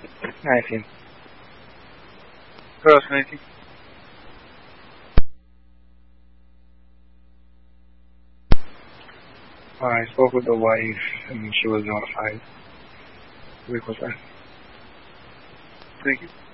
I see. What else, anything? I spoke with the wife, and she was notified. Week was that. Thank you.